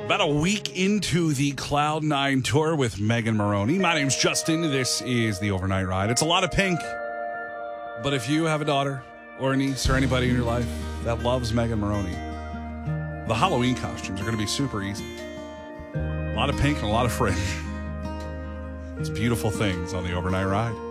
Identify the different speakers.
Speaker 1: About a week into the Cloud9 tour with Megan Moroney. My name's Justin. This is the Overnight Ride. It's a lot of pink. But if you have a daughter or a niece or anybody in your life that loves Megan Moroney, the Halloween costumes are going to be super easy. A lot of pink and a lot of fringe. It's beautiful things on the Overnight Ride.